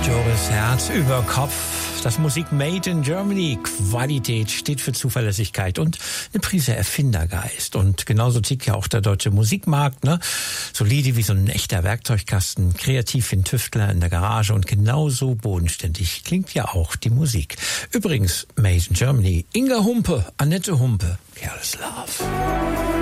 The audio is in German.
Doris Herz über Kopf. Das Musik Made in Germany. Qualität steht für Zuverlässigkeit und eine Prise Erfindergeist. Und genauso tickt ja auch der deutsche Musikmarkt, ne? Solide wie so ein echter Werkzeugkasten, kreativ wie ein Tüftler in der Garage und genauso bodenständig klingt ja auch die Musik. Übrigens, Made in Germany. Inga Humpe, Annette Humpe, Careless Love.